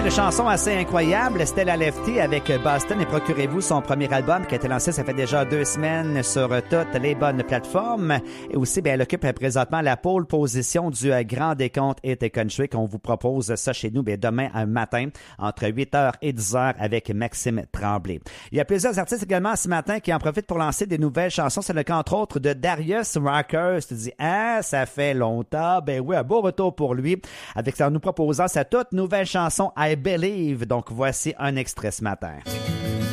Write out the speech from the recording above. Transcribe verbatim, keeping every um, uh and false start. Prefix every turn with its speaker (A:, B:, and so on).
A: de chansons assez incroyables. Stella Lefty avec Boston et procurez-vous son premier album qui a été lancé, ça fait déjà deux semaines sur toutes les bonnes plateformes. Et aussi, bien, elle occupe présentement la pole position du Grand Décompte Hit Country qu'on vous propose ça chez nous bien, demain matin entre huit heures et dix heures avec Maxime Tremblay. Il y a plusieurs artistes également ce matin qui en profitent pour lancer des nouvelles chansons. C'est le cas entre autres de Darius Rucker. Tu te dis, ah, ça fait longtemps. Ben oui, un beau retour pour lui avec en nous proposant sa toute nouvelle chanson I Believe. Donc voici un extrait ce matin.